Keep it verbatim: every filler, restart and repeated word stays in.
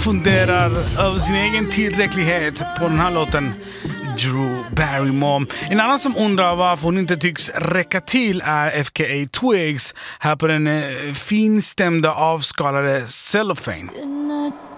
funderar över sin egen tillräcklighet på den här låten Drew Barrymore. En annan som undrar varför hon inte tycks räcka till är F K A Twigs här på den eh, finstämda avskalade Cellophane.